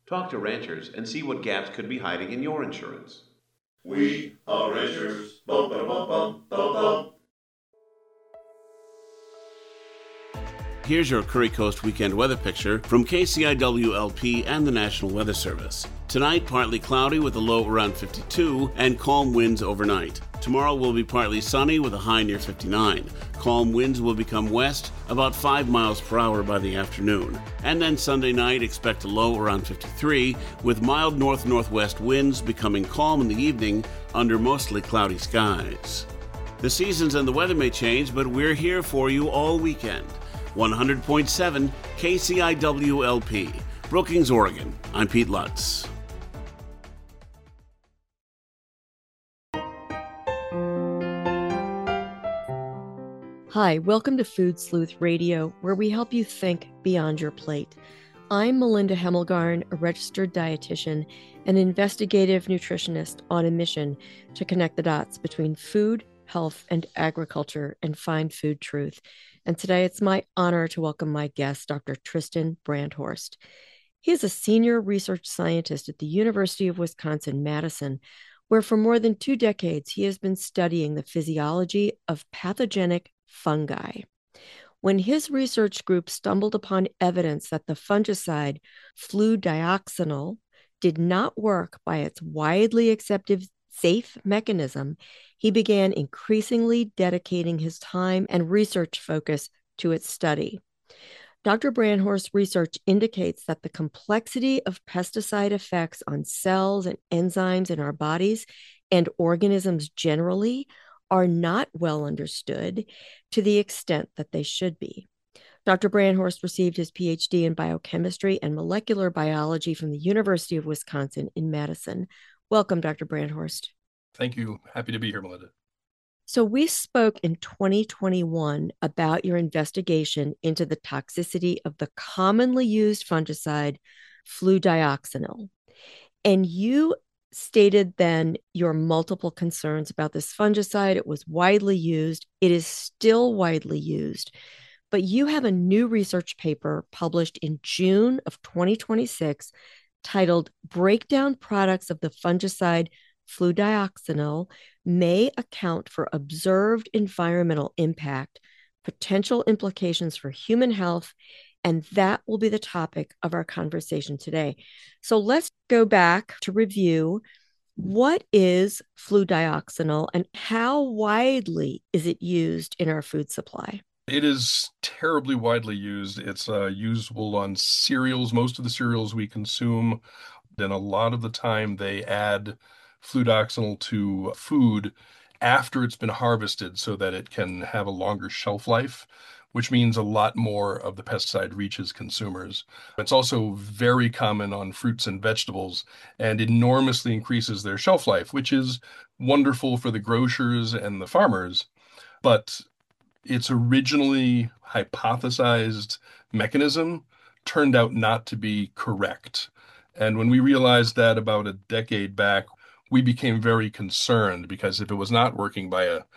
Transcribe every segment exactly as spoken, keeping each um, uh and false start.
Talk to ranchers and see what gaps could be hiding in your insurance. We are ranchers. Bum, bum, bum, bum, bum, bum. Here's your Curry Coast weekend weather picture from K C I W L P and the National Weather Service. Tonight, partly cloudy with a low around fifty-two and calm winds overnight. Tomorrow will be partly sunny with a high near fifty-nine. Calm winds will become west about five miles per hour by the afternoon. And then Sunday night, expect a low around fifty-three with mild north-northwest winds becoming calm in the evening under mostly cloudy skies. The seasons and the weather may change, but we're here for you all weekend. one hundred point seven K C I W L P, Brookings, Oregon. I'm Pete Lutz. Hi, welcome to Food Sleuth Radio, where we help you think beyond your plate. I'm Melinda Hemmelgarn, a registered dietitian and investigative nutritionist on a mission to connect the dots between food, health, and agriculture and find food truth. And today it's my honor to welcome my guest, Doctor Tristan Brandhorst. He is a senior research scientist at the University of Wisconsin-Madison, where for more than two decades he has been studying the physiology of pathogenic fungi. When his research group stumbled upon evidence that the fungicide fludioxonil did not work by its widely accepted safe mechanism, he began increasingly dedicating his time and research focus to its study. Doctor Brandhorst's research indicates that the complexity of pesticide effects on cells and enzymes in our bodies and organisms generally are not well understood to the extent that they should be. Doctor Brandhorst received his P H D in biochemistry and molecular biology from the University of Wisconsin in Madison. Welcome, Doctor Brandhorst. Thank you. Happy to be here, Melinda. So we spoke in twenty twenty-one about your investigation into the toxicity of the commonly used fungicide fludioxonil. And you stated then your multiple concerns about this fungicide. It was widely used. It is still widely used. But you have a new research paper published in June of twenty twenty-six titled Breakdown Products of the Fungicide Fludioxonil May Account for Observed Environmental Impact, Potential Implications for Human Health, and that will be the topic of our conversation today. So let's go back to review. What is fludioxonil and how widely is it used in our food supply? It is terribly widely used. It's uh, usable on cereals, most of the cereals we consume. And a lot of the time they add fludioxonil to food after it's been harvested so that it can have a longer shelf life, which means a lot more of the pesticide reaches consumers. It's also very common on fruits and vegetables and enormously increases their shelf life, which is wonderful for the grocers and the farmers. But its originally hypothesized mechanism turned out not to be correct. And when we realized that about a decade back, we became very concerned because if it was not working by a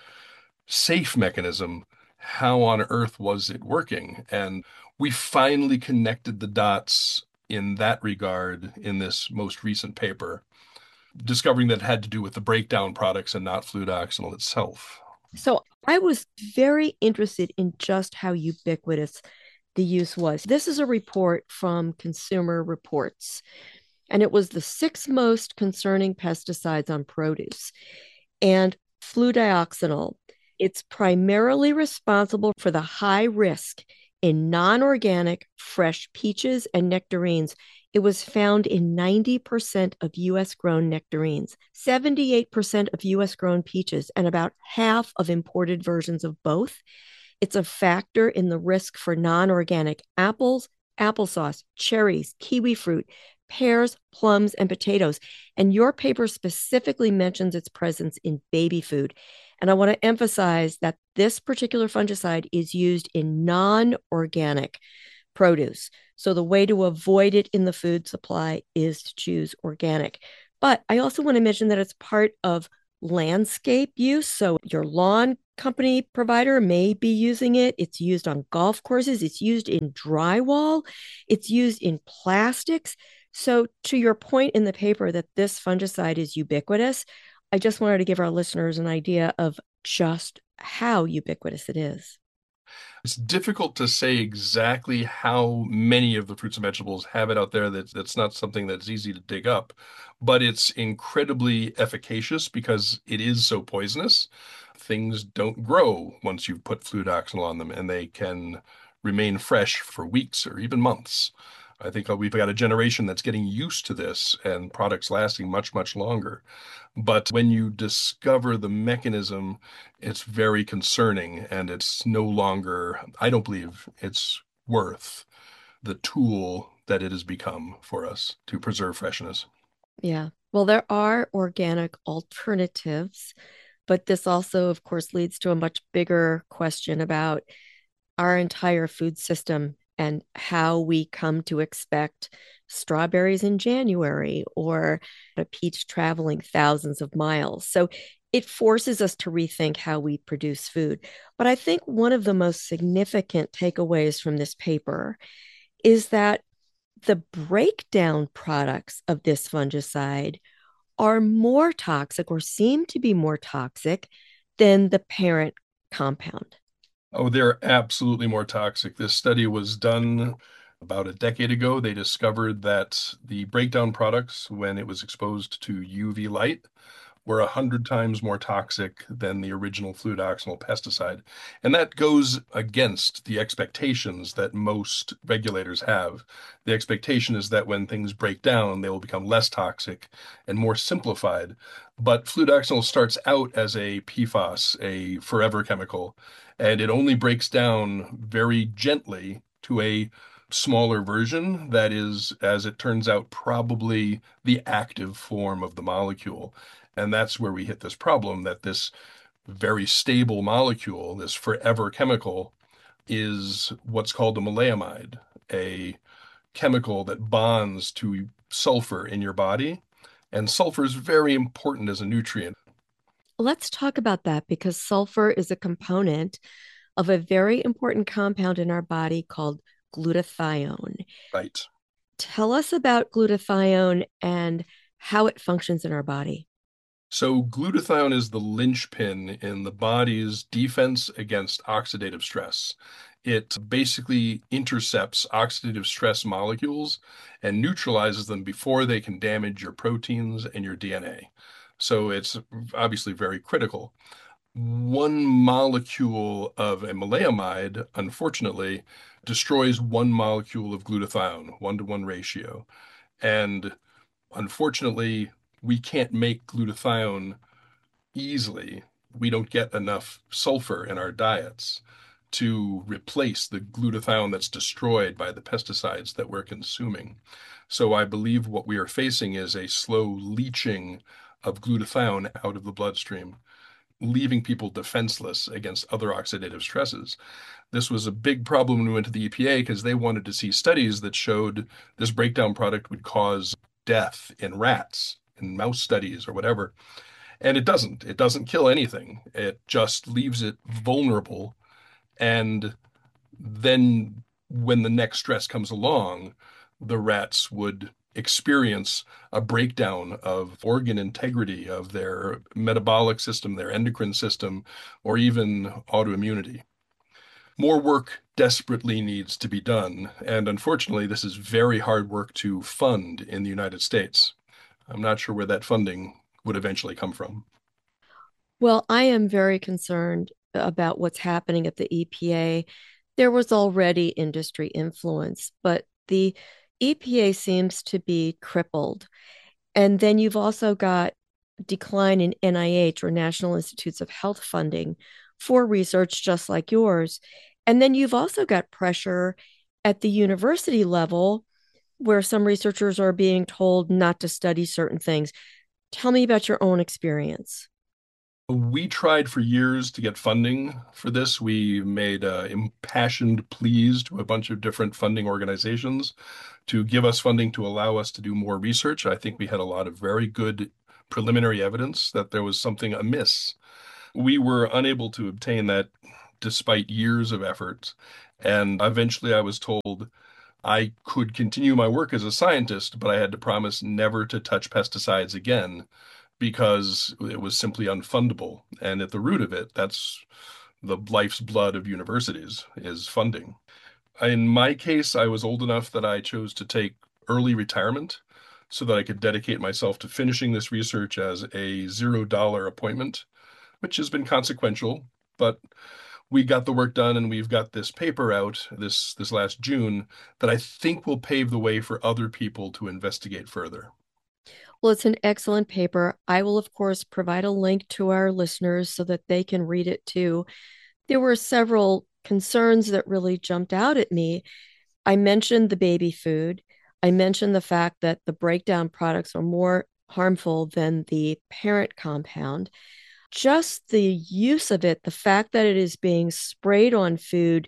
safe mechanism, how on earth was it working? And we finally connected the dots in that regard in this most recent paper, discovering that it had to do with the breakdown products and not fludioxonil itself. So I was very interested in just how ubiquitous the use was. This is a report from Consumer Reports, and it was the six most concerning pesticides on produce. And fludioxonil, it's primarily responsible for the high risk in non-organic fresh peaches and nectarines. It was found in ninety percent of U S grown nectarines, seventy-eight percent of U S grown peaches, and about half of imported versions of both. It's a factor in the risk for non-organic apples, applesauce, cherries, kiwi fruit, pears, plums, and potatoes. And your paper specifically mentions its presence in baby food. And I want to emphasize that this particular fungicide is used in non-organic produce. So the way to avoid it in the food supply is to choose organic. But I also want to mention that it's part of landscape use. So your lawn company provider may be using it. It's used on golf courses. It's used in drywall. It's used in plastics. So to your point in the paper that this fungicide is ubiquitous, I just wanted to give our listeners an idea of just how ubiquitous it is. It's difficult to say exactly how many of the fruits and vegetables have it out there. That, that's not something that's easy to dig up, but it's incredibly efficacious because it is so poisonous. Things don't grow once you've put fludoxonil on them, and they can remain fresh for weeks or even months. I think we've got a generation that's getting used to this and products lasting much, much longer. But when you discover the mechanism, it's very concerning, and it's no longer, I don't believe it's worth the tool that it has become for us to preserve freshness. Yeah. Well, there are organic alternatives, but this also, of course, leads to a much bigger question about our entire food system and how we come to expect strawberries in January or a peach traveling thousands of miles. So it forces us to rethink how we produce food. But I think one of the most significant takeaways from this paper is that the breakdown products of this fungicide are more toxic or seem to be more toxic than the parent compound. Oh, they're absolutely more toxic. This study was done about a decade ago. They discovered that the breakdown products, when it was exposed to U V light, were a hundred times more toxic than the original fludoxonil pesticide. And that goes against the expectations that most regulators have. The expectation is that when things break down, they will become less toxic and more simplified. But fludoxonil starts out as a P FAS, a forever chemical, and it only breaks down very gently to a smaller version that is, as it turns out, probably the active form of the molecule. And that's where we hit this problem that this very stable molecule, this forever chemical, is what's called a maleimide, a chemical that bonds to sulfur in your body. And sulfur is very important as a nutrient. Let's talk about that because sulfur is a component of a very important compound in our body called glutathione. Right. Tell us about glutathione and how it functions in our body. So glutathione is the linchpin in the body's defense against oxidative stress. It basically intercepts oxidative stress molecules and neutralizes them before they can damage your proteins and your D N A. So it's obviously very critical. One molecule of a maleimide, unfortunately, destroys one molecule of glutathione, one-to-one ratio. And unfortunately, we can't make glutathione easily. We don't get enough sulfur in our diets to replace the glutathione that's destroyed by the pesticides that we're consuming. So I believe what we are facing is a slow leaching of glutathione out of the bloodstream, leaving people defenseless against other oxidative stresses. This was a big problem when we went to the E P A because they wanted to see studies that showed this breakdown product would cause death in rats, in mouse studies or whatever. And it doesn't. It doesn't kill anything. It just leaves it vulnerable. And then when the next stress comes along, the rats would experience a breakdown of organ integrity, of their metabolic system, their endocrine system, or even autoimmunity. More work desperately needs to be done, and unfortunately, this is very hard work to fund in the United States. I'm not sure where that funding would eventually come from. Well, I am very concerned about what's happening at the E P A. There was already industry influence, but the E P A seems to be crippled. And then you've also got decline in N I H or National Institutes of Health funding for research just like yours. And then you've also got pressure at the university level where some researchers are being told not to study certain things. Tell me about your own experience. We tried for years to get funding for this. We made uh, impassioned pleas to a bunch of different funding organizations to give us funding to allow us to do more research. I think we had a lot of very good preliminary evidence that there was something amiss. We were unable to obtain that despite years of effort. And eventually I was told I could continue my work as a scientist, but I had to promise never to touch pesticides again because it was simply unfundable. And at the root of it, that's the life's blood of universities is funding. In my case, I was old enough that I chose to take early retirement so that I could dedicate myself to finishing this research as a zero dollar appointment, which has been consequential, but we got the work done and we've got this paper out this this last June that I think will pave the way for other people to investigate further. Well, it's an excellent paper. I will, of course, provide a link to our listeners so that they can read it too. There were several concerns that really jumped out at me. I mentioned the baby food. I mentioned the fact that the breakdown products are more harmful than the parent compound. Just the use of it, the fact that it is being sprayed on food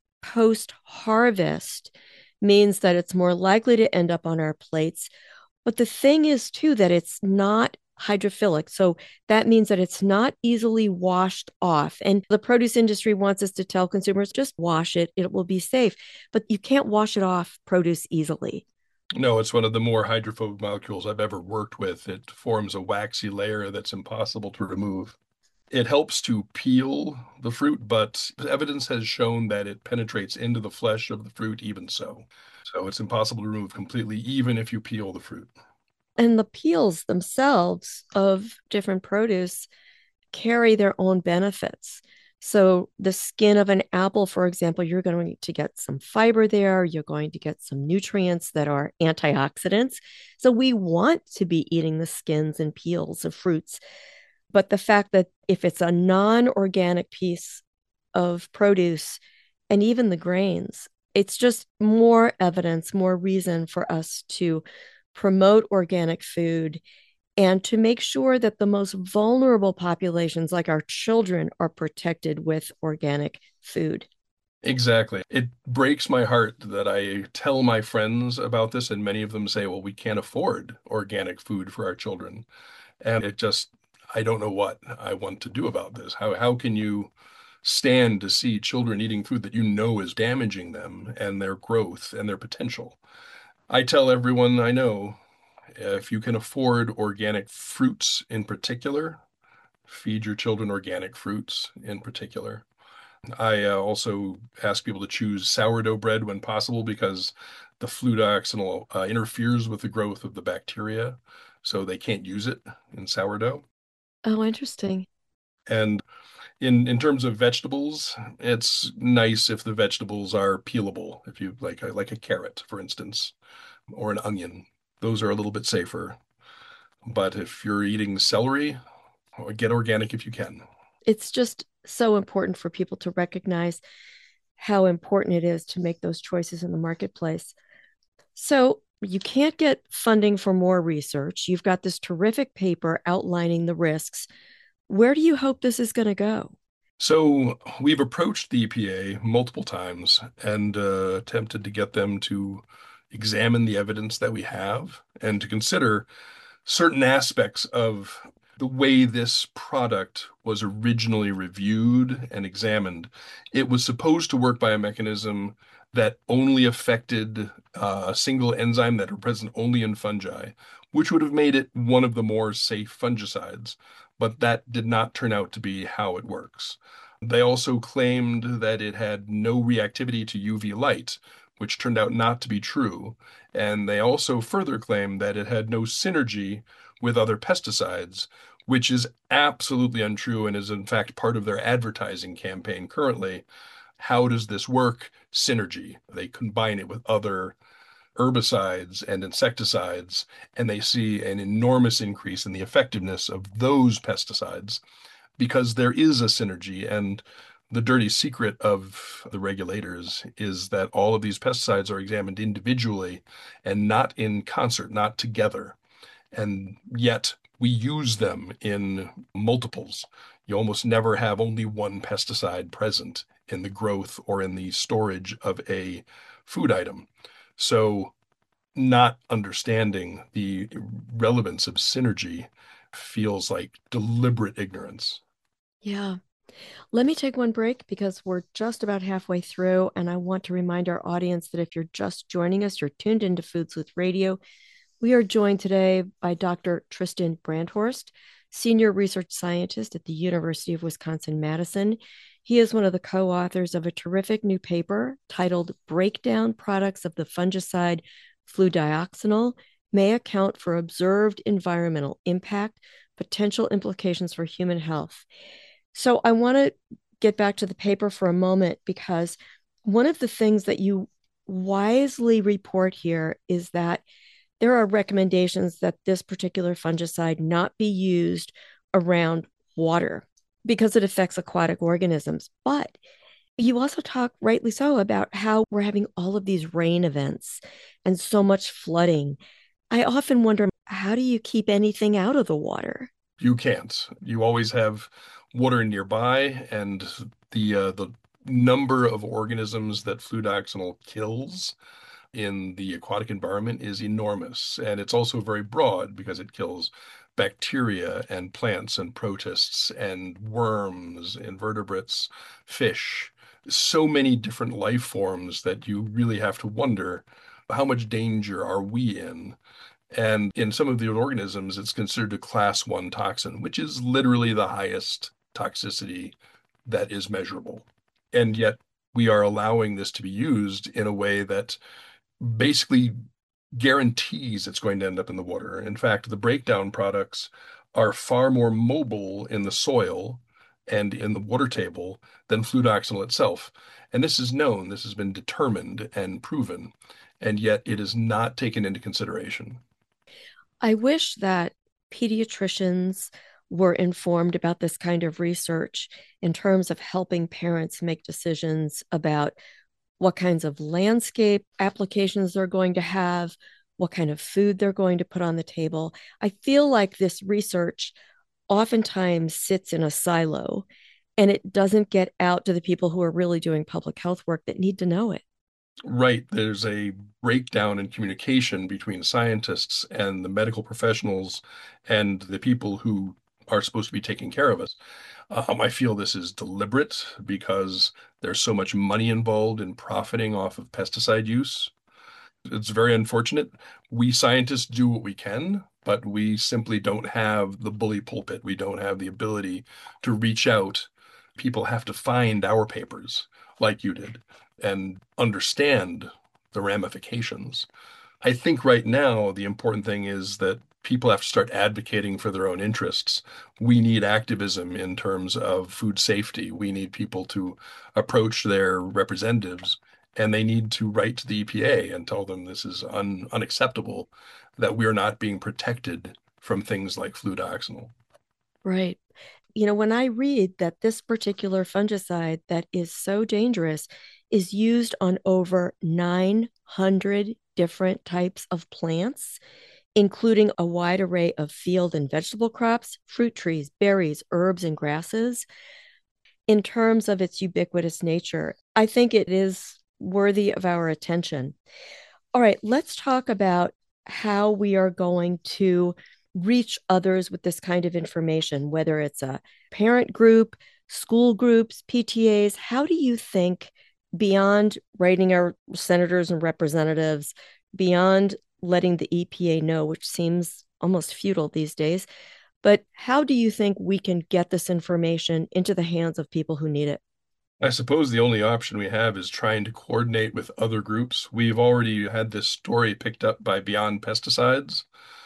post harvest, means that it's more likely to end up on our plates. But the thing is, too, that it's not hydrophilic. So that means that it's not easily washed off. And the produce industry wants us to tell consumers just wash it, it will be safe. But you can't wash it off produce easily. No, it's one of the more hydrophobic molecules I've ever worked with. It forms a waxy layer that's impossible to remove. It helps to peel the fruit, but evidence has shown that it penetrates into the flesh of the fruit even so. So it's impossible to remove completely, even if you peel the fruit. And the peels themselves of different produce carry their own benefits. So, the skin of an apple, for example, you're going to get some fiber there. You're going to get some nutrients that are antioxidants. So, we want to be eating the skins and peels of fruits. But the fact that if it's a non organic piece of produce and even the grains, it's just more evidence, more reason for us to promote organic food and to make sure that the most vulnerable populations, like our children, are protected with organic food. Exactly. It breaks my heart that I tell my friends about this, and many of them say, well, we can't afford organic food for our children. And it just, I don't know what I want to do about this. How, how can you stand to see children eating food that you know is damaging them and their growth and their potential? I tell everyone I know, if you can afford organic fruits in particular, feed your children organic fruits in particular. I uh, also ask people to choose sourdough bread when possible because the flutoxanil uh, interferes with the growth of the bacteria, so they can't use it in sourdough. Oh, interesting. And in in terms of vegetables, it's nice if the vegetables are peelable. If you like a, like a carrot, for instance, or an onion, those are a little bit safer. But if you're eating celery, get organic if you can. It's just so important for people to recognize how important it is to make those choices in the marketplace. So, you can't get funding for more research. You've got this terrific paper outlining the risks. Where do you hope this is going to go? So we've approached the E P A multiple times and uh, attempted to get them to examine the evidence that we have and to consider certain aspects of the way this product was originally reviewed and examined. It was supposed to work by a mechanism that only affected uh, a single enzyme that are present only in fungi, which would have made it one of the more safe fungicides, but that did not turn out to be how it works. They also claimed that it had no reactivity to U V light, which turned out not to be true. And they also further claimed that it had no synergy with other pesticides, which is absolutely untrue and is in fact part of their advertising campaign currently. How does this work? Synergy. They combine it with other herbicides and insecticides, and they see an enormous increase in the effectiveness of those pesticides because there is a synergy. And the dirty secret of the regulators is that all of these pesticides are examined individually and not in concert, not together. And yet we use them in multiples. You almost never have only one pesticide present in the growth or in the storage of a food item. So not understanding the relevance of synergy feels like deliberate ignorance. Yeah. Let me take one break because we're just about halfway through, and I want to remind our audience that if you're just joining us, you're tuned into Food Sleuth Radio. We are joined today by Doctor Tristan Brandhorst, Senior Research Scientist at the University of Wisconsin-Madison. He is one of the co-authors of a terrific new paper titled Breakdown Products of the Fungicide Fludioxonil May Account for Observed Environmental Impact, Potential Implications for Human Health. So I want to get back to the paper for a moment because one of the things that you wisely report here is that there are recommendations that this particular fungicide not be used around water because it affects aquatic organisms. But you also talk, rightly so, about how we're having all of these rain events and so much flooding. I often wonder, how do you keep anything out of the water? You can't. You always have water nearby, and the uh, the number of organisms that fludoxonil kills in the aquatic environment is enormous. And it's also very broad because it kills bacteria and plants and protists and worms, invertebrates, fish, so many different life forms that you really have to wonder, how much danger are we in? And in some of the organisms, it's considered a class one toxin, which is literally the highest toxicity that is measurable. And yet we are allowing this to be used in a way that basically guarantees it's going to end up in the water. In fact, the breakdown products are far more mobile in the soil and in the water table than fludoxonil itself. And this is known, this has been determined and proven, and yet it is not taken into consideration. I wish that pediatricians were informed about this kind of research in terms of helping parents make decisions about what kinds of landscape applications they're going to have, what kind of food they're going to put on the table. I feel like this research oftentimes sits in a silo and it doesn't get out to the people who are really doing public health work that need to know it. Right. There's a breakdown in communication between scientists and the medical professionals and the people who are supposed to be taking care of us. Um, I feel this is deliberate because there's so much money involved in profiting off of pesticide use. It's very unfortunate. We scientists do what we can, but we simply don't have the bully pulpit. We don't have the ability to reach out. People have to find our papers like you did and understand the ramifications. I think right now the important thing is that people have to start advocating for their own interests. We need activism in terms of food safety. We need people to approach their representatives and they need to write to the E P A and tell them this is un unacceptable, that we're not being protected from things like fludoxonil. Right. You know, when I read that this particular fungicide that is so dangerous is used on over nine hundred different types of plants, including a wide array of field and vegetable crops, fruit trees, berries, herbs, and grasses. In terms of its ubiquitous nature, I think it is worthy of our attention. All right, let's talk about how we are going to reach others with this kind of information, whether it's a parent group, school groups, P T As. How do you think, beyond writing our senators and representatives, beyond letting the E P A know, which seems almost futile these days, but how do you think we can get this information into the hands of people who need it? I suppose the only option we have is trying to coordinate with other groups. We've already had this story picked up by Beyond Pesticides.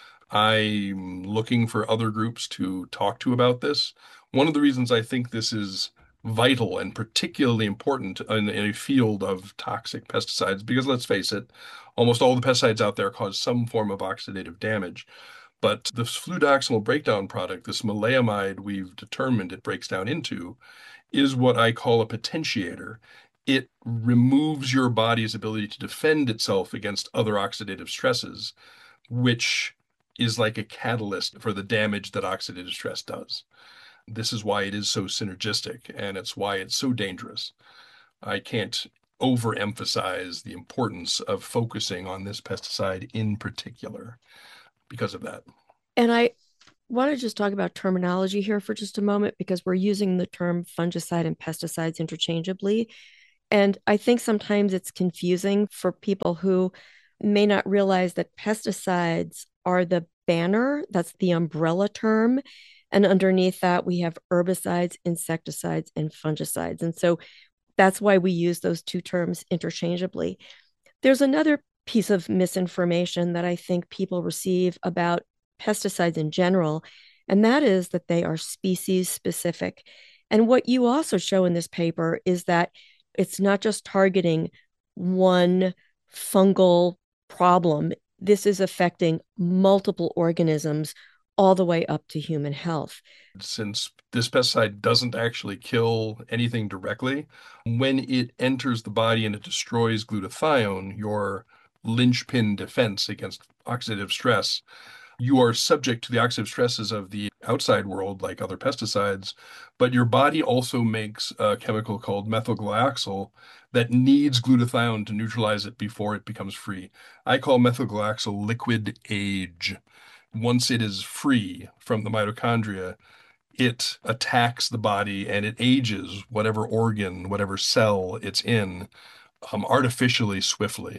I'm looking for other groups to talk to about this. One of the reasons I think this is vital and particularly important in, in a field of toxic pesticides, because let's face it, almost all the pesticides out there cause some form of oxidative damage. But this fludoxonil breakdown product, this maleimide we've determined it breaks down into, is what I call a potentiator. It removes your body's ability to defend itself against other oxidative stresses, which is like a catalyst for the damage that oxidative stress does. This is why it is so synergistic, and it's why it's so dangerous. I can't overemphasize the importance of focusing on this pesticide in particular because of that. And I want to just talk about terminology here for just a moment because we're using the term fungicide and pesticides interchangeably. And I think sometimes it's confusing for people who may not realize that pesticides are the banner, that's the umbrella term. And underneath that, we have herbicides, insecticides, and fungicides. And so that's why we use those two terms interchangeably. There's another piece of misinformation that I think people receive about pesticides in general, and that is that they are species specific. And what you also show in this paper is that it's not just targeting one fungal problem. This is affecting multiple organisms all the way up to human health. Since this pesticide doesn't actually kill anything directly, when it enters the body and it destroys glutathione, your linchpin defense against oxidative stress, you are subject to the oxidative stresses of the outside world, like other pesticides, but your body also makes a chemical called methylglyoxal that needs glutathione to neutralize it before it becomes free. I call methylglyoxal liquid age. Once it is free from the mitochondria, it attacks the body and it ages whatever organ, whatever cell it's in, um, artificially swiftly.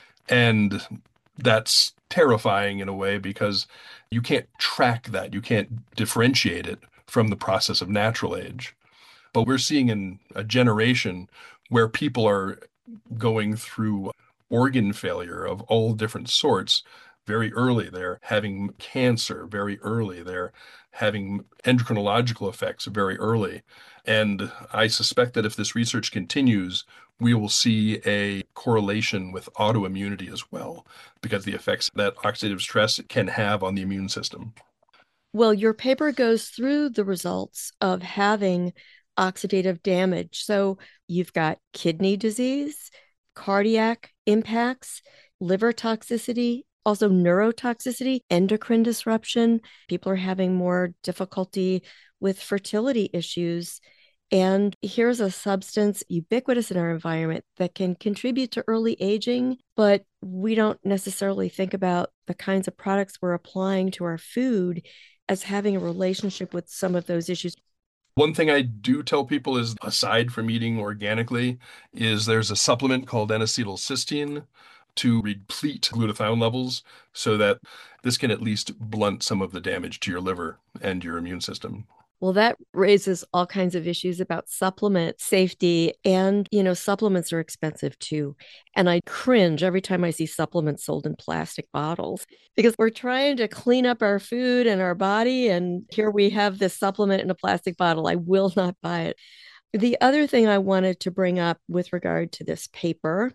And that's terrifying in a way because you can't track that. You can't differentiate it from the process of natural age. But we're seeing in a generation where people are going through organ failure of all different sorts very early. They're having cancer very early. They're having endocrinological effects very early. And I suspect that if this research continues, we will see a correlation with autoimmunity as well, because the effects that oxidative stress can have on the immune system. Well, your paper goes through the results of having oxidative damage. So you've got kidney disease, cardiac impacts, liver toxicity, also neurotoxicity, endocrine disruption. People are having more difficulty with fertility issues. And here's a substance ubiquitous in our environment that can contribute to early aging, but we don't necessarily think about the kinds of products we're applying to our food as having a relationship with some of those issues. One thing I do tell people is, aside from eating organically, is there's a supplement called N-acetylcysteine to replete glutathione levels so that this can at least blunt some of the damage to your liver and your immune system. Well, that raises all kinds of issues about supplement safety. And, you know, supplements are expensive too. And I cringe every time I see supplements sold in plastic bottles because we're trying to clean up our food and our body. And here we have this supplement in a plastic bottle. I will not buy it. The other thing I wanted to bring up with regard to this paper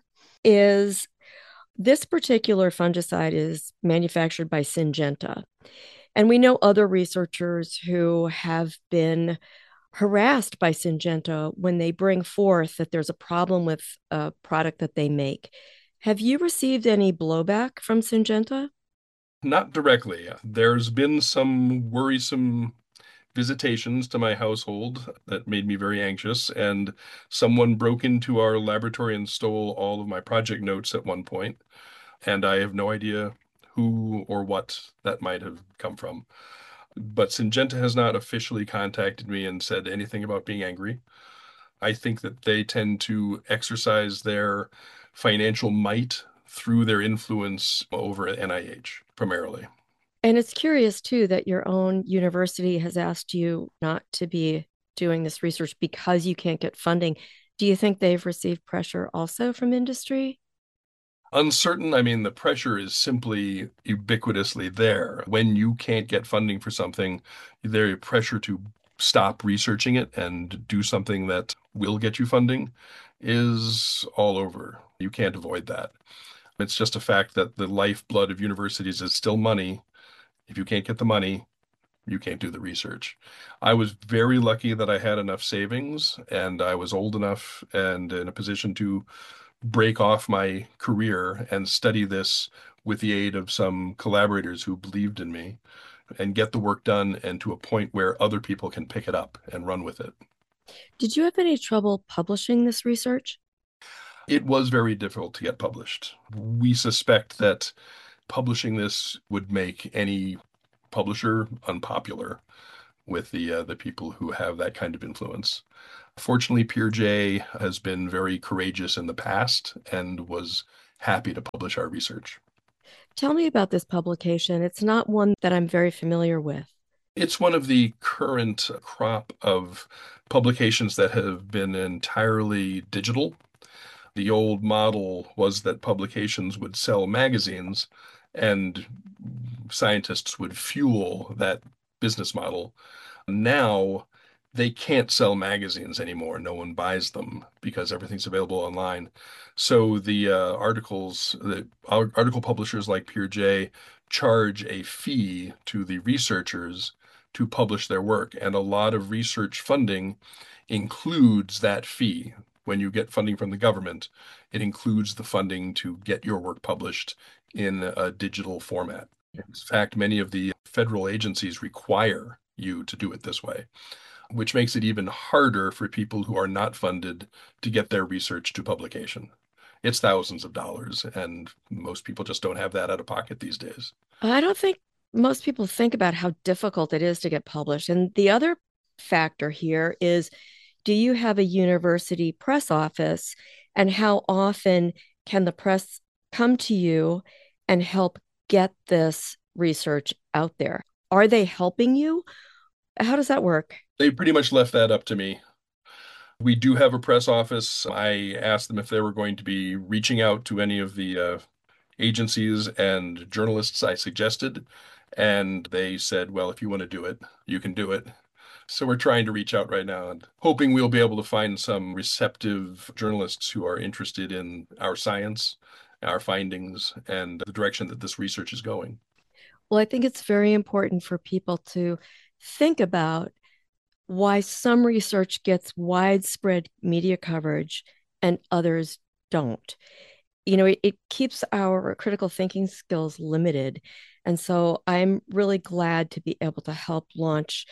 is this particular fungicide is manufactured by Syngenta. And we know other researchers who have been harassed by Syngenta when they bring forth that there's a problem with a product that they make. Have you received any blowback from Syngenta? Not directly. There's been some worrisome visitations to my household that made me very anxious, and someone broke into our laboratory and stole all of my project notes at one point, and I have no idea who or what that might have come from. But Syngenta has not officially contacted me and said anything about being angry. I think that they tend to exercise their financial might through their influence over N I H primarily. And it's curious too that your own university has asked you not to be doing this research because you can't get funding. Do you think they've received pressure also from industry? Uncertain. I mean, the pressure is simply ubiquitously there. When you can't get funding for something, there's pressure to stop researching it and do something that will get you funding is all over. You can't avoid that. It's just a fact that the lifeblood of universities is still money. If you can't get the money, you can't do the research. I was very lucky that I had enough savings and I was old enough and in a position to break off my career and study this with the aid of some collaborators who believed in me and get the work done and to a point where other people can pick it up and run with it. Did you have any trouble publishing this research? It was very difficult to get published. We suspect that publishing this would make any publisher unpopular with the uh, the people who have that kind of influence. Fortunately, PeerJ has been very courageous in the past and was happy to publish our research. Tell me about this publication. It's not one that I'm very familiar with. It's one of the current crop of publications that have been entirely digital. The old model was that publications would sell magazines and scientists would fuel that business model. Now, they can't sell magazines anymore. No one buys them because everything's available online. So the uh, articles, the article publishers like PeerJ charge a fee to the researchers to publish their work. And a lot of research funding includes that fee. When you get funding from the government, it includes the funding to get your work published in a digital format. In fact, many of the federal agencies require you to do it this way, which makes it even harder for people who are not funded to get their research to publication. It's thousands of dollars, and most people just don't have that out of pocket these days. I don't think most people think about how difficult it is to get published. And the other factor here is, do you have a university press office, and how often can the press come to you and help get this research out there? Are they helping you? How does that work? They pretty much left that up to me. We do have a press office. I asked them if they were going to be reaching out to any of the uh, agencies and journalists I suggested, and they said, well, if you want to do it, you can do it. So we're trying to reach out right now and hoping we'll be able to find some receptive journalists who are interested in our science, our findings, and the direction that this research is going. Well, I think it's very important for people to think about why some research gets widespread media coverage and others don't. You know, it, it keeps our critical thinking skills limited. And so I'm really glad to be able to help launch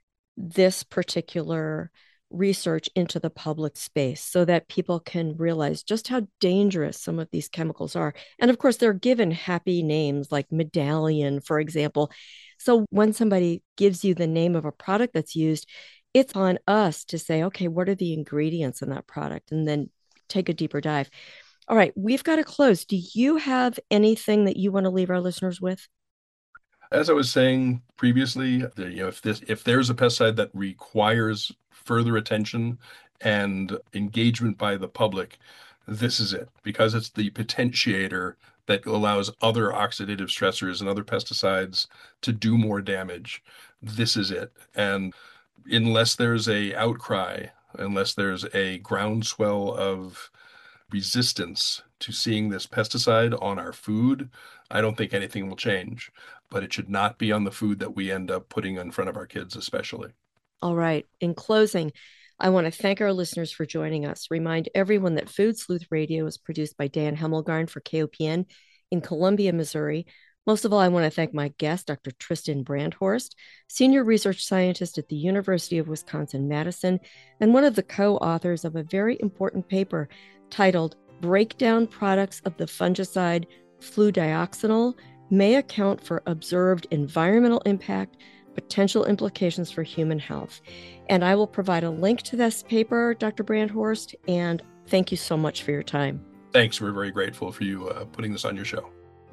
this particular research into the public space so that people can realize just how dangerous some of these chemicals are. And of course, they're given happy names like Medallion, for example. So when somebody gives you the name of a product that's used, it's on us to say, okay, what are the ingredients in that product? And then take a deeper dive. All right, we've got to close. Do you have anything that you want to leave our listeners with? As I was saying previously, you know, if this if there's a pesticide that requires further attention and engagement by the public, this is it, because it's the potentiator that allows other oxidative stressors and other pesticides to do more damage. This is it. And unless there's a outcry, unless there's a groundswell of resistance to seeing this pesticide on our food, I don't think anything will change. But it should not be on the food that we end up putting in front of our kids, especially. All right. In closing, I want to thank our listeners for joining us. Remind everyone that Food Sleuth Radio is produced by Dan Hemmelgarn for K O P N in Columbia, Missouri. Most of all, I want to thank my guest, Doctor Tristan Brandhorst, Senior Research Scientist at the University of Wisconsin-Madison, and one of the co-authors of a very important paper titled Breakdown Products of the Fungicide Fludioxonil May Account for Observed Environmental Impact, Potential Implications for Human Health. And I will provide a link to this paper, Doctor Brandhorst, and thank you so much for your time. Thanks. We're very grateful for you uh, putting this on your show.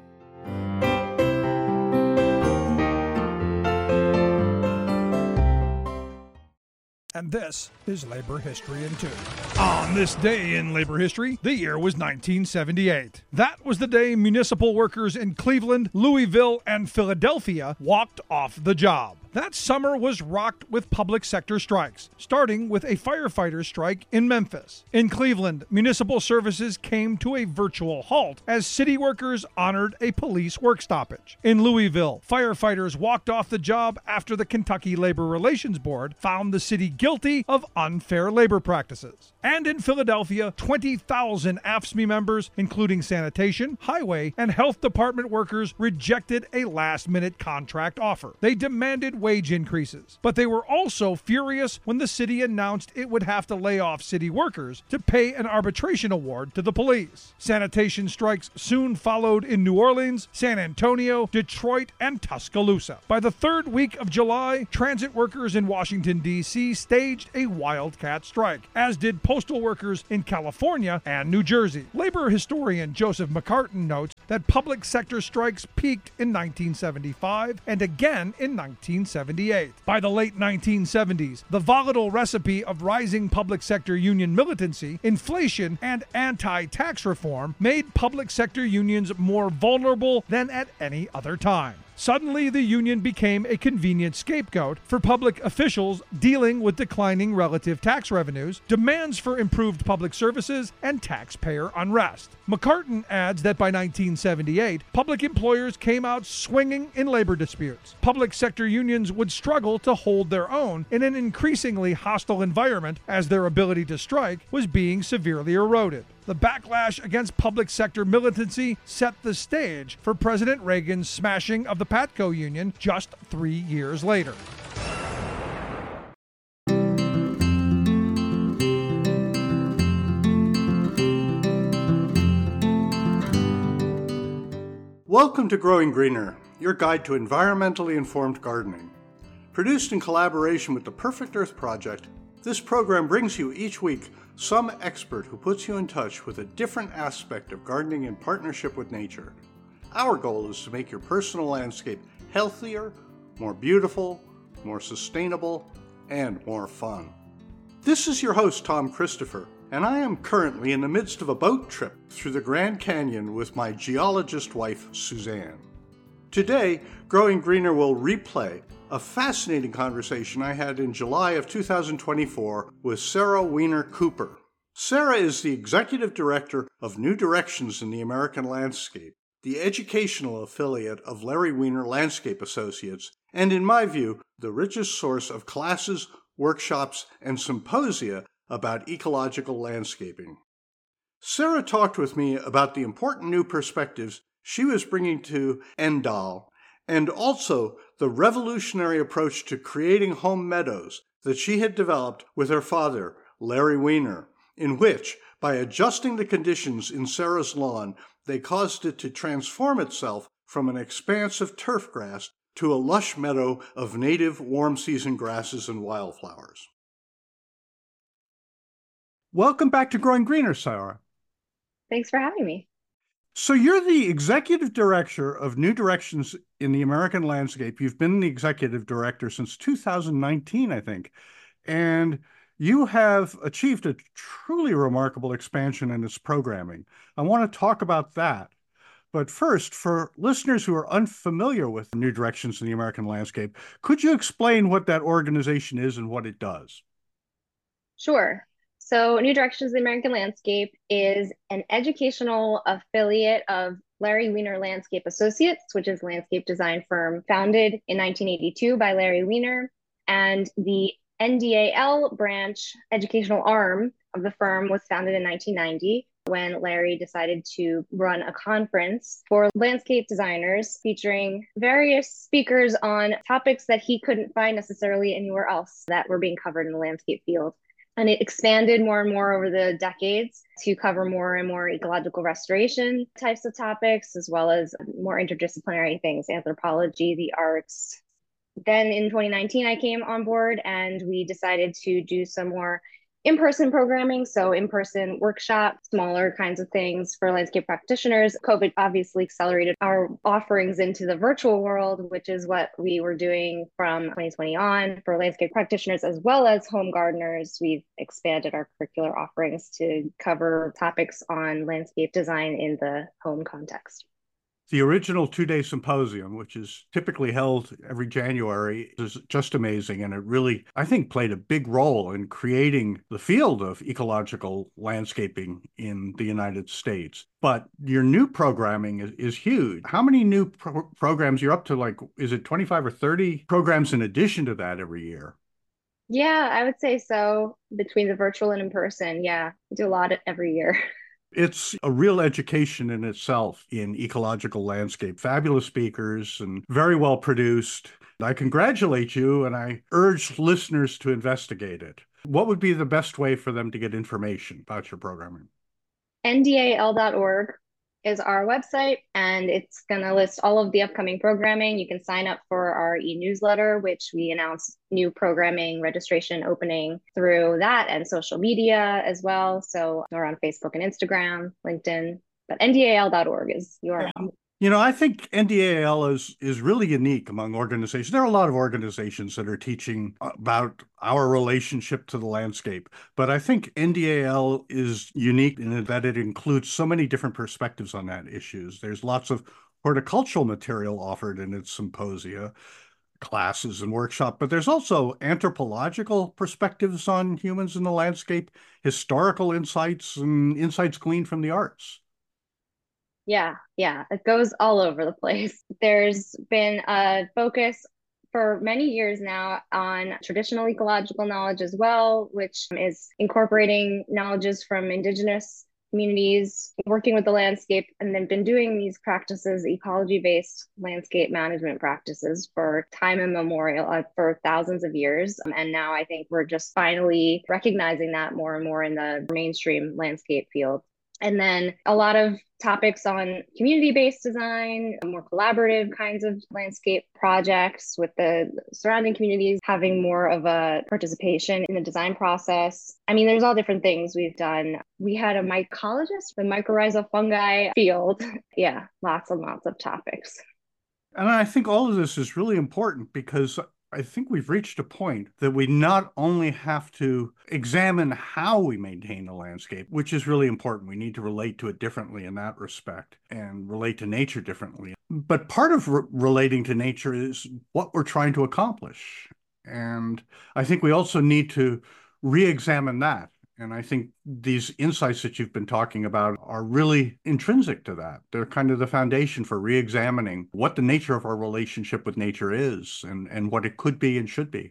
And this is Labor History in Two. On this day in labor history, the year was nineteen seventy-eight. That was the day municipal workers in Cleveland, Louisville, and Philadelphia walked off the job. That summer was rocked with public sector strikes, starting with a firefighter strike in Memphis. In Cleveland, municipal services came to a virtual halt as city workers honored a police work stoppage. In Louisville, firefighters walked off the job after the Kentucky Labor Relations Board found the city guilty of unfair labor practices. And in Philadelphia, twenty thousand A F S C M E members, including sanitation, highway, and health department workers, rejected a last-minute contract offer. They demanded wage increases. But they were also furious when the city announced it would have to lay off city workers to pay an arbitration award to the police. Sanitation strikes soon followed in New Orleans, San Antonio, Detroit, and Tuscaloosa. By the third week of July, transit workers in Washington, D C staged a wildcat strike, as did postal workers in California and New Jersey. Labor historian Joseph McCartin notes that public sector strikes peaked in nineteen seventy-five and again in nineteen seventy-eight. By the late nineteen seventies, the volatile recipe of rising public sector union militancy, inflation, and anti-tax reform made public sector unions more vulnerable than at any other time. Suddenly, the union became a convenient scapegoat for public officials dealing with declining relative tax revenues, demands for improved public services, and taxpayer unrest. McCartin adds that by nineteen seventy-eight, public employers came out swinging in labor disputes. Public sector unions would struggle to hold their own in an increasingly hostile environment as their ability to strike was being severely eroded. The backlash against public sector militancy set the stage for President Reagan's smashing of the PATCO union just three years later. Welcome to Growing Greener, your guide to environmentally informed gardening. Produced in collaboration with the Perfect Earth Project, this program brings you each week some expert who puts you in touch with a different aspect of gardening in partnership with nature. Our goal is to make your personal landscape healthier, more beautiful, more sustainable, and more fun. This is your host, Tom Christopher, and I am currently in the midst of a boat trip through the Grand Canyon with my geologist wife, Suzanne. Today, Growing Greener will replay a fascinating conversation I had in July of two thousand twenty-four with Sarah Weiner Cooper. Sarah is the Executive Director of New Directions in the American Landscape, the educational affiliate of Larry Weiner Landscape Associates, and in my view, the richest source of classes, workshops, and symposia about ecological landscaping. Sarah talked with me about the important new perspectives she was bringing to Endall, and also the revolutionary approach to creating home meadows that she had developed with her father, Larry Weiner, in which, by adjusting the conditions in Sarah's lawn, they caused it to transform itself from an expanse of turf grass to a lush meadow of native warm-season grasses and wildflowers. Welcome back to Growing Greener, Sarah. Thanks for having me. So you're the executive director of New Directions in the American Landscape. You've been the executive director since two thousand nineteen, I think. And you have achieved a truly remarkable expansion in its programming. I want to talk about that. But first, for listeners who are unfamiliar with New Directions in the American Landscape, could you explain what that organization is and what it does? Sure. So New Directions in the American Landscape is an educational affiliate of Larry Weiner Landscape Associates, which is a landscape design firm founded in nineteen eighty-two by Larry Weiner. And the N D A L branch, educational arm of the firm, was founded in nineteen ninety when Larry decided to run a conference for landscape designers featuring various speakers on topics that he couldn't find necessarily anywhere else that were being covered in the landscape field. And it expanded more and more over the decades to cover more and more ecological restoration types of topics, as well as more interdisciplinary things, anthropology, the arts. Then in twenty nineteen, I came on board and we decided to do some more in-person programming, so in-person workshops, smaller kinds of things for landscape practitioners. COVID obviously accelerated our offerings into the virtual world, which is what we were doing from twenty twenty on for landscape practitioners as well as home gardeners. We've expanded our curricular offerings to cover topics on landscape design in the home context. The original two-day symposium, which is typically held every January, is just amazing. And it really, I think, played a big role in creating the field of ecological landscaping in the United States. But your new programming is, is huge. How many new pro- programs? You're up to, like, is it twenty-five or thirty programs in addition to that every year? Yeah, I would say so. Between the virtual and in person. Yeah, we do a lot every year. It's a real education in itself in ecological landscape. Fabulous speakers and very well produced. I congratulate you and I urge listeners to investigate it. What would be the best way for them to get information about your programming? N D A L dot org is our website, and it's going to list all of the upcoming programming. You can sign up for our e-newsletter, which we announce new programming registration opening through that and social media as well. So we're on Facebook and Instagram, LinkedIn, but N D A L dot org is U R L. You know, I think N D A L is is really unique among organizations. There are a lot of organizations that are teaching about our relationship to the landscape, but I think N D A L is unique in that it includes so many different perspectives on that issues. There's lots of horticultural material offered in its symposia, classes and workshops, but there's also anthropological perspectives on humans in the landscape, historical insights, and insights gleaned from the arts. Yeah, yeah, it goes all over the place. There's been a focus for many years now on traditional ecological knowledge as well, which is incorporating knowledges from indigenous communities, working with the landscape, and then been doing these practices, ecology-based landscape management practices for time immemorial, uh, for thousands of years. Um, and now I think we're just finally recognizing that more and more in the mainstream landscape field. And then a lot of topics on community-based design, more collaborative kinds of landscape projects with the surrounding communities having more of a participation in the design process. I mean, there's all different things we've done. We had a mycologist, the mycorrhizal fungi field. Yeah, lots and lots of topics. And I think all of this is really important because I think we've reached a point that we not only have to examine how we maintain the landscape, which is really important. We need to relate to it differently in that respect and relate to nature differently. But part of re- relating to nature is what we're trying to accomplish. And I think we also need to re-examine that. And I think these insights that you've been talking about are really intrinsic to that. They're kind of the foundation for re-examining what the nature of our relationship with nature is and, and what it could be and should be.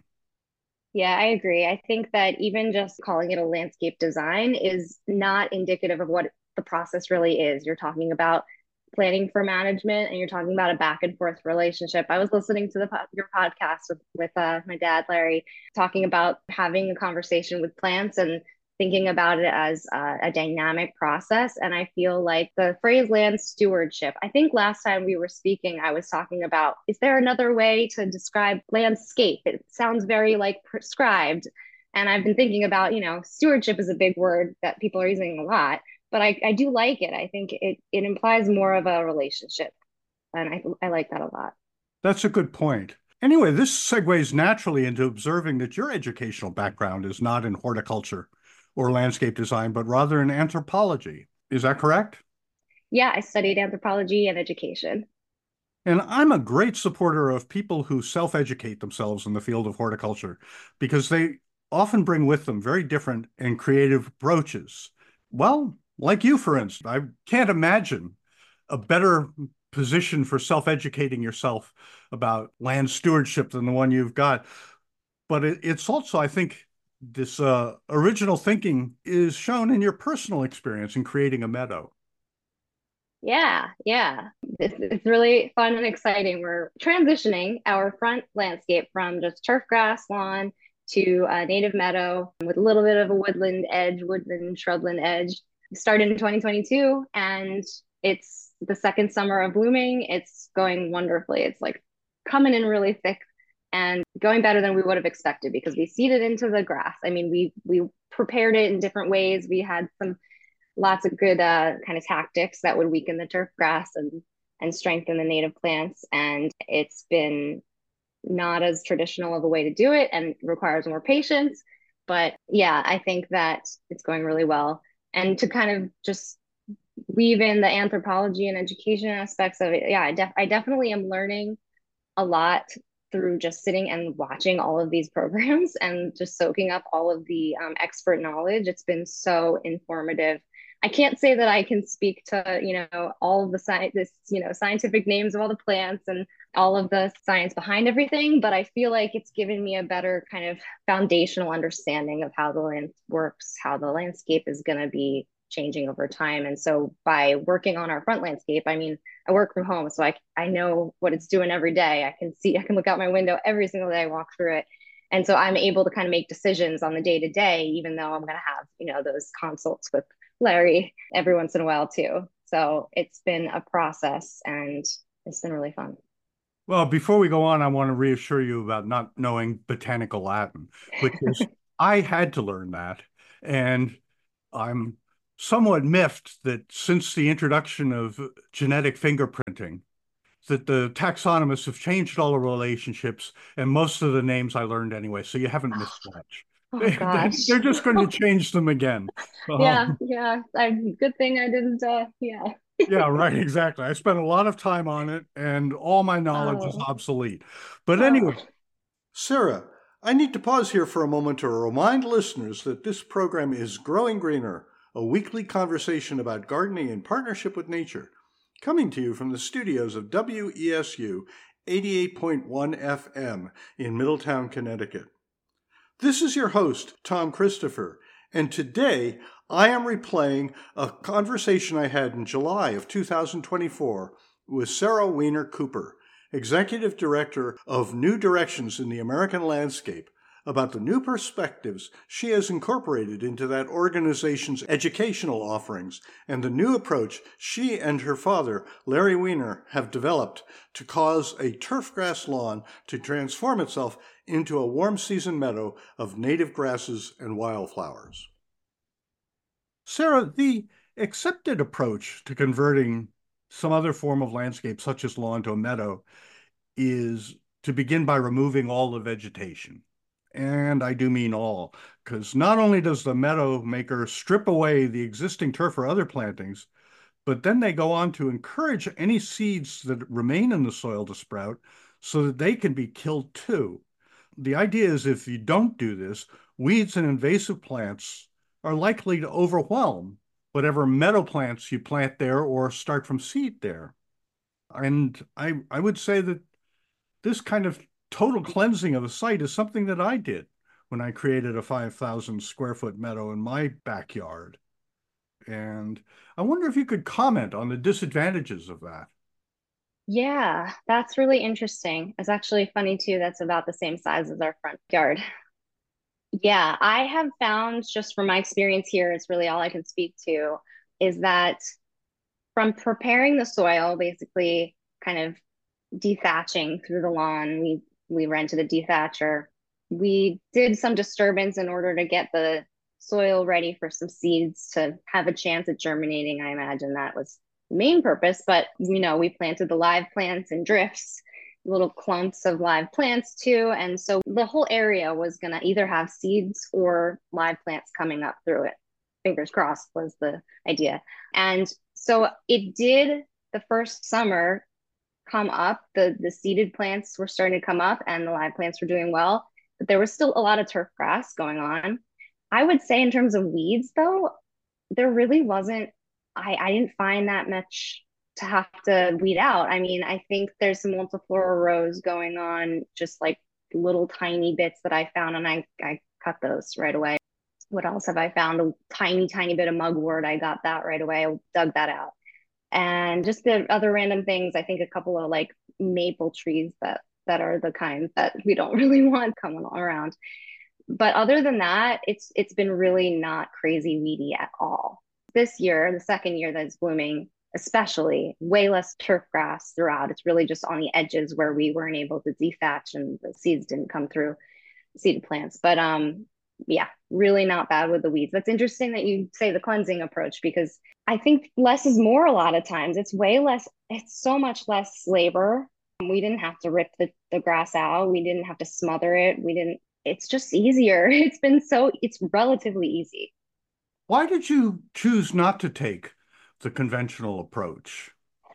Yeah, I agree. I think that even just calling it a landscape design is not indicative of what the process really is. You're talking about planning for management and you're talking about a back and forth relationship. I was listening to the your podcast with, with uh, my dad, Larry, talking about having a conversation with plants and thinking about it as uh, a dynamic process. And I feel like the phrase land stewardship, I think last time we were speaking, I was talking about, is there another way to describe landscape? It sounds very like prescribed. And I've been thinking about, you know, stewardship is a big word that people are using a lot, but I, I do like it. I think it, it implies more of a relationship. And I, I like that a lot. That's a good point. Anyway, this segues naturally into observing that your educational background is not in horticulture or landscape design, but rather in anthropology. Is that correct? Yeah, I studied anthropology and education. And I'm a great supporter of people who self-educate themselves in the field of horticulture because they often bring with them very different and creative approaches. Well, like you, for instance, I can't imagine a better position for self-educating yourself about land stewardship than the one you've got. But it, it's also, I think, this uh, original thinking is shown in your personal experience in creating a meadow. Yeah, yeah. It's, it's really fun and exciting. We're transitioning our front landscape from just turf grass lawn to a native meadow with a little bit of a woodland edge, woodland shrubland edge. We started in twenty twenty-two and it's the second summer of blooming. It's going wonderfully. It's like coming in really thick and going better than we would have expected because we seeded into the grass. I mean, we we prepared it in different ways. We had some lots of good uh, kind of tactics that would weaken the turf grass and and strengthen the native plants. And it's been not as traditional of a way to do it and requires more patience. But yeah, I think that it's going really well. And to kind of just weave in the anthropology and education aspects of it, yeah, I, def- I definitely am learning a lot through just sitting and watching all of these programs and just soaking up all of the um, expert knowledge. It's been so informative. I can't say that I can speak to, you know, all of the science, this, you know, scientific names of all the plants and all of the science behind everything, but I feel like it's given me a better kind of foundational understanding of how the land works, how the landscape is going to be changing over time. And so by working on our front landscape, I mean, I work from home, so I, I know what it's doing every day. I can see, I can look out my window every single day, walk through it. And so I'm able to kind of make decisions on the day to day, even though I'm going to have, you know, those consults with Larry every once in a while too. So it's been a process and it's been really fun. Well, before we go on, I want to reassure you about not knowing botanical Latin, which is, I had to learn that. And I'm somewhat miffed that since the introduction of genetic fingerprinting, that the taxonomists have changed all the relationships and most of the names I learned anyway. So you haven't missed much. Oh, gosh. They're just going to change them again. Yeah, Um, yeah. I, good thing I didn't, uh, yeah. Yeah, right, exactly. I spent a lot of time on it and all my knowledge is Oh. obsolete. But Oh. anyway, Sarah, I need to pause here for a moment to remind listeners that this program is Growing Greener, a weekly conversation about gardening in partnership with nature, coming to you from the studios of W E S U eighty-eight point one F M in Middletown, Connecticut. This is your host, Tom Christopher, and today I am replaying a conversation I had in July of two thousand twenty-four with Sarah Weiner Cooper, Executive Director of New Directions in the American Landscape, about the new perspectives she has incorporated into that organization's educational offerings and the new approach she and her father, Larry Weiner, have developed to cause a turfgrass lawn to transform itself into a warm season meadow of native grasses and wildflowers. Sarah, the accepted approach to converting some other form of landscape, such as lawn, to a meadow, is to begin by removing all the vegetation. And I do mean all, because not only does the meadow maker strip away the existing turf or other plantings, but then they go on to encourage any seeds that remain in the soil to sprout so that they can be killed too. The idea is if you don't do this, weeds and invasive plants are likely to overwhelm whatever meadow plants you plant there or start from seed there. And I, I would say that this kind of total cleansing of a site is something that I did when I created a five thousand square foot meadow in my backyard. And I wonder if you could comment on the disadvantages of that. Yeah, that's really interesting. It's actually funny too. That's about the same size as our front yard. Yeah, I have found just from my experience here, it's really all I can speak to, is that from preparing the soil, basically kind of dethatching through the lawn, we we rented a dethatcher. We did some disturbance in order to get the soil ready for some seeds to have a chance at germinating. I imagine that was the main purpose, but you know, we planted the live plants in drifts, little clumps of live plants too. And so the whole area was going to either have seeds or live plants coming up through it. Fingers crossed was the idea. And so it did the first summer come up. The, the seeded plants were starting to come up and the live plants were doing well, but there was still a lot of turf grass going on. I would say in terms of weeds though, there really wasn't, I, I didn't find that much to have to weed out. I mean, I think there's some multiflora rows going on, just like little tiny bits that I found, and I, I cut those right away. What else have I found? A tiny, tiny bit of mugwort. I got that right away. I dug that out. And just the other random things, I think a couple of like maple trees that that are the kinds that we don't really want coming around. But other than that, it's it's been really not crazy weedy at all. This year, the second year that it's blooming, especially, way less turf grass throughout. It's really just on the edges where we weren't able to dethatch and the seeds didn't come through, seeded plants. But um, yeah, really not bad with the weeds. That's interesting that you say the cleansing approach, because I think less is more a lot of times. It's way less, it's so much less labor. We didn't have to rip the, the grass out. We didn't have to smother it. We didn't, it's just easier. It's been so, it's relatively easy. Why did you choose not to take the conventional approach?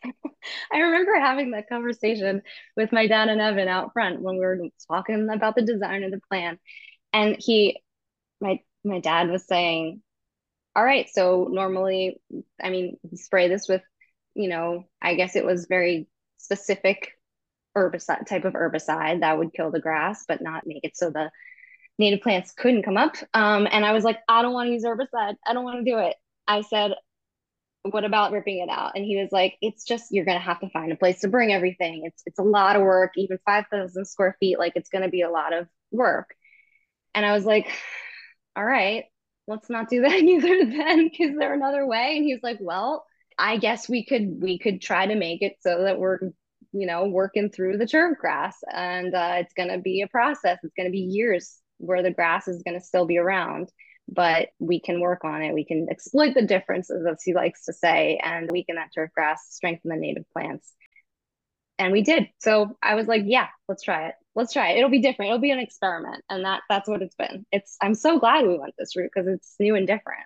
I remember having that conversation with my dad and Evan out front when we were talking about the design of the plan. And he, my my dad was saying, all right, so normally, I mean, spray this with, you know, I guess it was very specific herbicide, type of herbicide that would kill the grass, but not make it so the native plants couldn't come up. Um, and I was like, I don't want to use herbicide. I don't want to do it. I said, what about ripping it out? And he was like, it's just, you're going to have to find a place to bring everything. It's, it's a lot of work, even five thousand square feet. Like it's going to be a lot of work. And I was like, all right, let's not do that either then. Is there another way? And he was like, well, I guess we could, we could try to make it so that we're, you know, working through the turf grass, and uh, it's going to be a process. It's going to be years where the grass is going to still be around, but we can work on it. We can exploit the differences, as he likes to say, and weaken that turf grass, strengthen the native plants. And we did. So I was like, yeah, let's try it. Let's try it. It'll be different. It'll be an experiment. And that that's what it's been. It's I'm so glad we went this route because it's new and different.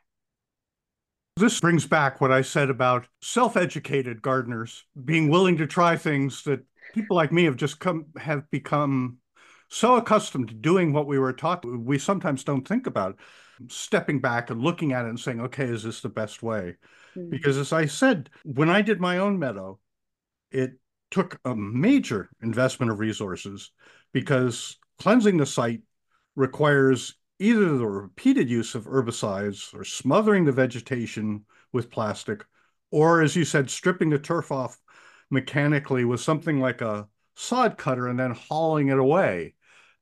This brings back what I said about self-educated gardeners being willing to try things that people like me have just come have become so accustomed to doing what we were taught. We sometimes don't think about stepping back and looking at it and saying, okay, is this the best way? Mm-hmm. Because as I said, when I did my own meadow, it took a major investment of resources because cleansing the site requires either the repeated use of herbicides or smothering the vegetation with plastic, or, as you said, stripping the turf off mechanically with something like a sod cutter and then hauling it away.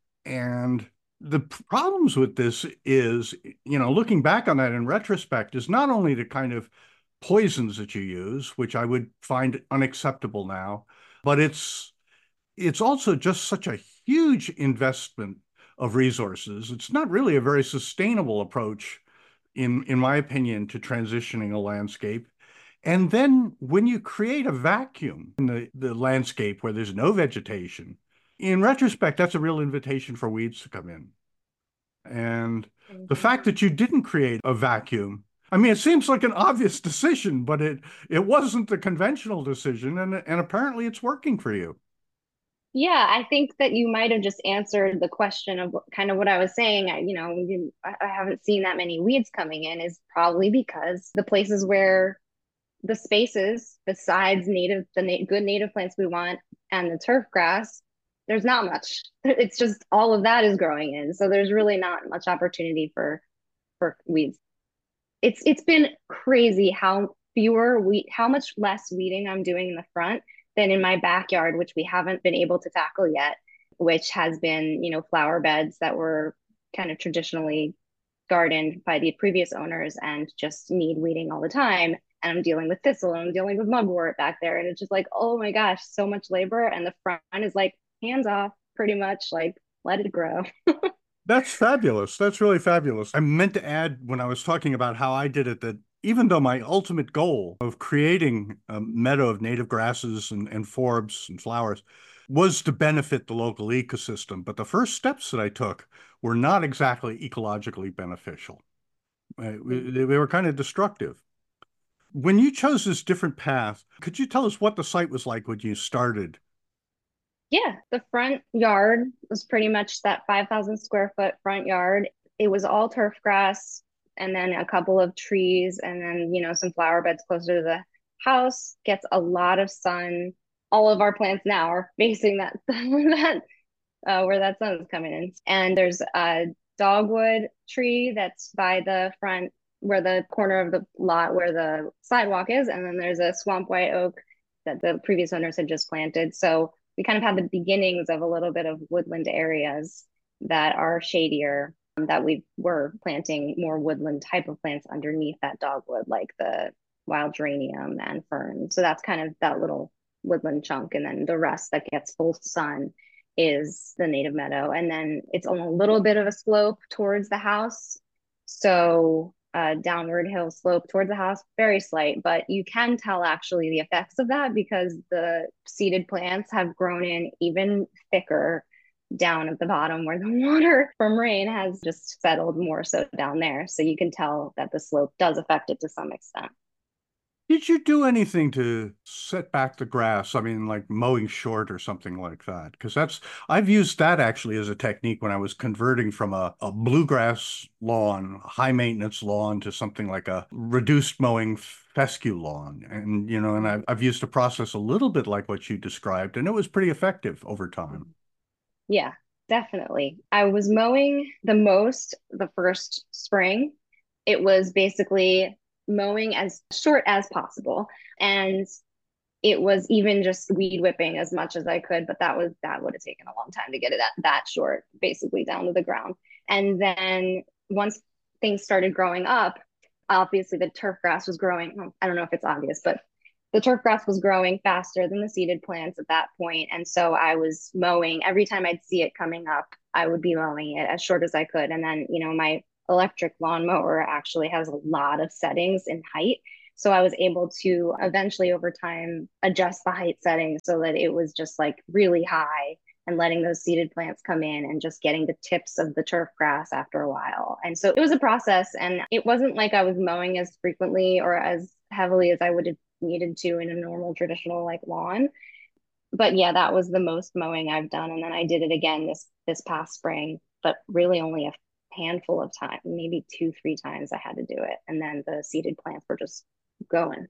And the problems with this is, you know, looking back on that in retrospect, is not only the kind of poisons that you use, which I would find unacceptable now, but it's it's also just such a huge investment of resources. It's not really a very sustainable approach, in, in my opinion, to transitioning a landscape. And then when you create a vacuum in the, the landscape where there's no vegetation, in retrospect, that's a real invitation for weeds to come in. And mm-hmm. the fact that you didn't create a vacuum, I mean, it seems like an obvious decision, but it, it wasn't the conventional decision, and, and apparently it's working for you. Yeah, I think that you might have just answered the question of kind of what I was saying. I, you know, we didn't, I haven't seen that many weeds coming in, is probably because the places where the spaces besides native, the na- good native plants we want and the turf grass, there's not much. It's just all of that is growing in. So there's really not much opportunity for, for weeds. It's, it's been crazy how fewer we, how much less weeding I'm doing in the front than in my backyard, which we haven't been able to tackle yet, which has been, you know, flower beds that were kind of traditionally gardened by the previous owners and just need weeding all the time. And I'm dealing with thistle and I'm dealing with mugwort back there. And it's just like, oh my gosh, so much labor. And the front is like, hands off, pretty much, like, let it grow. That's fabulous. That's really fabulous. I meant to add, when I was talking about how I did it, that even though my ultimate goal of creating a meadow of native grasses and, and forbs and flowers was to benefit the local ecosystem, but the first steps that I took were not exactly ecologically beneficial. Uh, they were kind of destructive. When you chose this different path, could you tell us what the site was like when you started? Yeah, the front yard was pretty much that five thousand square foot front yard. It was all turf grass, and then a couple of trees, and then, you know, some flower beds closer to the house. Gets a lot of sun. All of our plants now are facing that, that uh, where that sun is coming in. And there's a dogwood tree that's by the front, where the corner of the lot where the sidewalk is. And then there's a swamp white oak that the previous owners had just planted. So we kind of had the beginnings of a little bit of woodland areas that are shadier, that we were planting more woodland type of plants underneath that dogwood, like the wild geranium and fern. So that's kind of that little woodland chunk. And then the rest that gets full sun is the native meadow. And then it's on a little bit of a slope towards the house. So a downward hill slope towards the house, very slight, but you can tell actually the effects of that because the seeded plants have grown in even thicker down at the bottom where the water from rain has just settled more so down there. So you can tell that the slope does affect it to some extent. Did you do anything to set back the grass? I mean, like mowing short or something like that? Because that's, I've used that actually as a technique when I was converting from a, a bluegrass lawn, high maintenance lawn, to something like a reduced mowing fescue lawn. And, you know, and I've, I've used a process a little bit like what you described, and it was pretty effective over time. Yeah, definitely. I was mowing the most the first spring. It was basically mowing as short as possible. And it was even just weed whipping as much as I could, but that was that would have taken a long time to get it that, that short, basically down to the ground. And then once things started growing up, obviously the turf grass was growing. Well, I don't know if it's obvious, but the turf grass was growing faster than the seeded plants at that point. And so I was mowing every time I'd see it coming up, I would be mowing it as short as I could. And then, you know, my electric lawnmower actually has a lot of settings in height. So I was able to eventually over time adjust the height settings so that it was just like really high and letting those seeded plants come in and just getting the tips of the turf grass after a while. And so it was a process, and it wasn't like I was mowing as frequently or as heavily as I would have needed to in a normal traditional like lawn. But yeah, that was the most mowing I've done. And then I did it again this this past spring, but really only a handful of times, maybe two, three times I had to do it. And then the seeded plants were just going.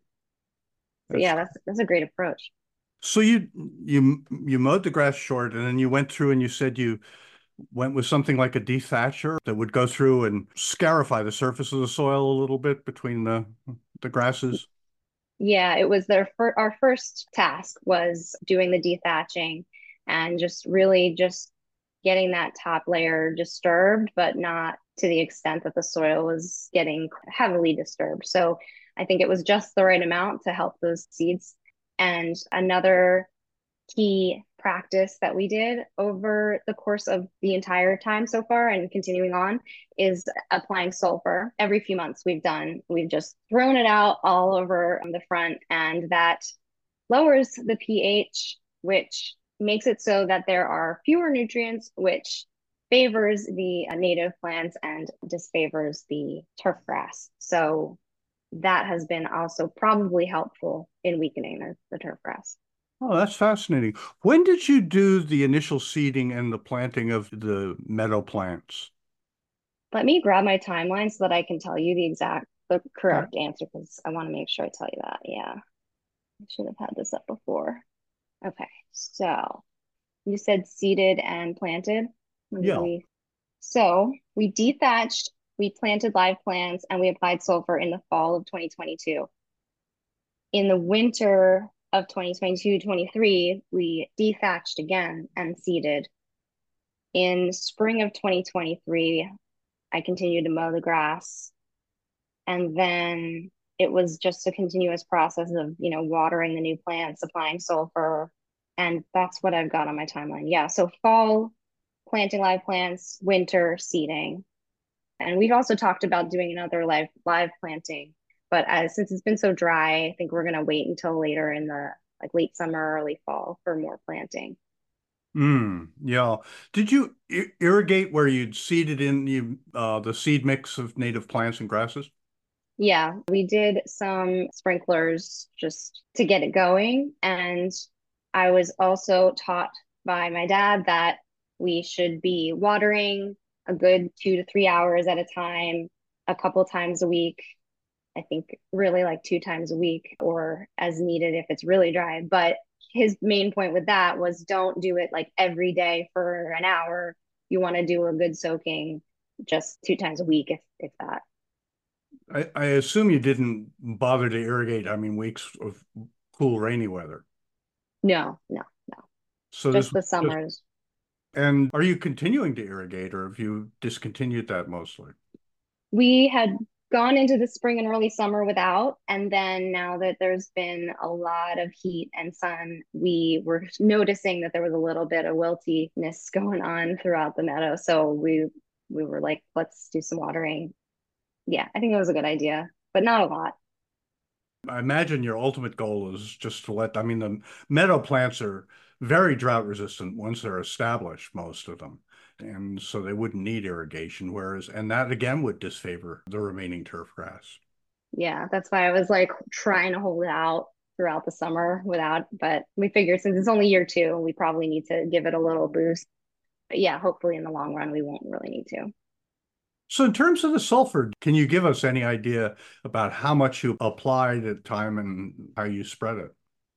So yeah, that's that's a great approach. So you you you mowed the grass short, and then you went through and you said you went with something like a dethatcher that would go through and scarify the surface of the soil a little bit between the the grasses. Yeah, it was their fir- our first task was doing the dethatching and just really just getting that top layer disturbed, but not to the extent that the soil was getting heavily disturbed. So I think it was just the right amount to help those seeds. And another key practice that we did over the course of the entire time so far and continuing on is applying sulfur. Every few months we've done, we've just thrown it out all over the front, and that lowers the pH, which makes it so that there are fewer nutrients, which favors the native plants and disfavors the turf grass. So that has been also probably helpful in weakening the, the turf grass. Oh, that's fascinating. When did you do the initial seeding and the planting of the meadow plants? Let me grab my timeline so that I can tell you the exact, the correct Okay. answer, because I want to make sure I tell you that. Yeah, I should have had this up before. Okay, so you said seeded and planted. Yeah. We, so we dethatched, we planted live plants, and we applied sulfur in the fall of twenty twenty-two. In the winter of twenty twenty-two twenty-three, we dethatched again and seeded. In spring of twenty twenty-three, I continued to mow the grass. And then it was just a continuous process of, you know, watering the new plants, applying sulfur. And that's what I've got on my timeline. Yeah. So fall, planting live plants, winter, seeding. And we've also talked about doing another live live planting. But as, since it's been so dry, I think we're going to wait until later in the like late summer, early fall for more planting. Mm, yeah. Did you ir irrigate where you'd seeded in you uh, the seed mix of native plants and grasses? Yeah, we did some sprinklers just to get it going. And I was also taught by my dad that we should be watering a good two to three hours at a time, a couple times a week. I think really like two times a week or as needed if it's really dry. But his main point with that was don't do it like every day for an hour. You want to do a good soaking just two times a week, if if that. I, I assume you didn't bother to irrigate, I mean, weeks of cool, rainy weather. No, no, no. So this Just the was just, summers. and are you continuing to irrigate, or have you discontinued that mostly? We had gone into the spring and early summer without, and then now that there's been a lot of heat and sun, we were noticing that there was a little bit of wiltiness going on throughout the meadow. So we we were like, let's do some watering. Yeah, I think it was a good idea, but not a lot. I imagine your ultimate goal is just to let, I mean, the meadow plants are very drought resistant once they're established, most of them. And so they wouldn't need irrigation, whereas, and that again would disfavor the remaining turf grass. Yeah, that's why I was like trying to hold it out throughout the summer without, but we figured since it's only year two, we probably need to give it a little boost. But yeah, hopefully in the long run, we won't really need to. So in terms of the sulfur, can you give us any idea about how much you applied at time and how you spread it?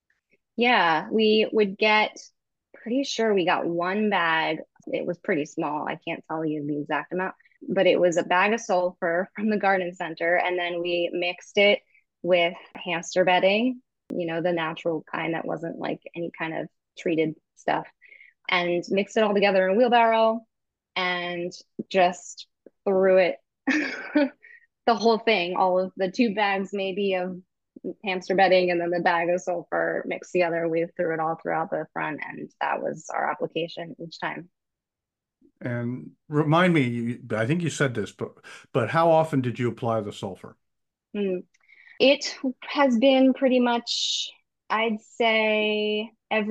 Yeah, we would get, pretty sure we got one bag. It was pretty small. I can't tell you the exact amount, but it was a bag of sulfur from the garden center. And then we mixed it with hamster bedding, you know, the natural kind that wasn't like any kind of treated stuff, and mixed it all together in a wheelbarrow and just threw it, the whole thing, all of the two bags maybe of hamster bedding and then the bag of sulfur mixed together. We threw it all throughout the front, and that was our application each time. And remind me, I think you said this, but but how often did you apply the sulfur? Mm. It has been pretty much, I'd say,